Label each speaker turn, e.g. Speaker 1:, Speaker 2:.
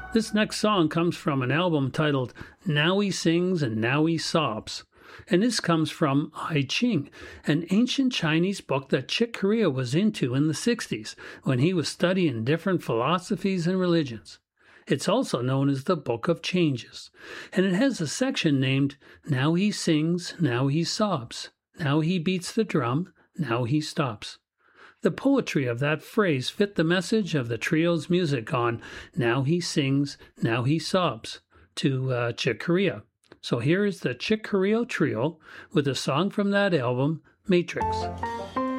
Speaker 1: This next song comes from an album titled Now He Sings and Now He Sobs. And this comes from I Ching, an ancient Chinese book that Chick Corea was into in the 60s when he was studying different philosophies and religions. It's also known as the Book of Changes, and it has a section named Now He Sings, Now He Sobs. Now he beats the drum, now he stops. The poetry of that phrase fit the message of the trio's music on Now He Sings, Now He Sobs to Chick Corea. So here is the Chick Corea Trio with a song from that album, Matrix.